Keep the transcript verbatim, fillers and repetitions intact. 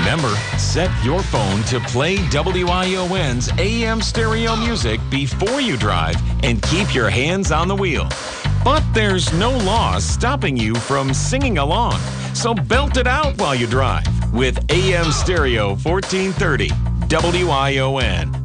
Remember, set your phone to play W I O N's A M stereo music before you drive and keep your hands on the wheel. But there's no law stopping you from singing along, so belt it out while you drive with A M Stereo fourteen thirty W I O N.